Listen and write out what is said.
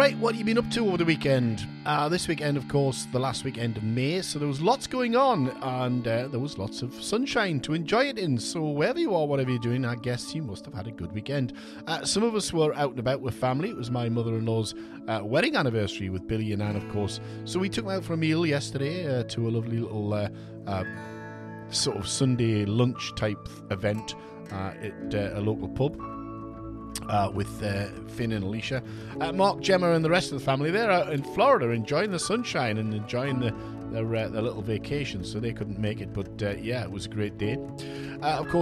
Right, what have you been up to over the weekend? This weekend, of course, the last weekend of May, so there was lots going on, and there was lots of sunshine to enjoy it in. So wherever you are, whatever you're doing, I guess you must have had a good weekend. Some of us were out and about with family. It was my mother-in-law's wedding anniversary with Billy and Anne, of course. So we took them out for a meal yesterday to a lovely little sort of Sunday lunch type event at a local pub. With Finn and Alicia. Mark, Gemma and the rest of the family, they're out in Florida enjoying the sunshine and enjoying their little vacation, so they couldn't make it, but yeah, it was a great day. Of course,